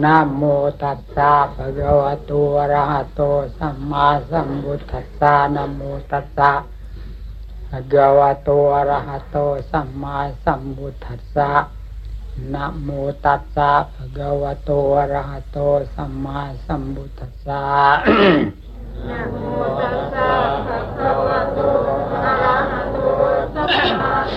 นะโมตัสสะภะคะวะโตอะระหะโตสัมมาสัมพุทธัสสะนะโมตัสสะภะคะวะโตอะระหะโตสัมมาสัมพุทธัสสะนะโมตัสสะภะคะวะโตอะระหะโตสัมมาสัมพุทธัสสะนะโม